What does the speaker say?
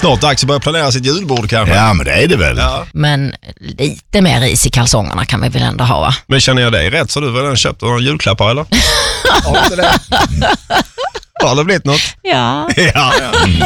Snart dags att börja planera sitt julbord kanske. Ja, men det är det väl. Ja. Men lite mer ris i kalsongerna kan vi väl ändå ha, va? Men känner jag dig rätt så du väl redan köpt några julklappar eller? Har inte det? Har det blivit något? Ja. Ja.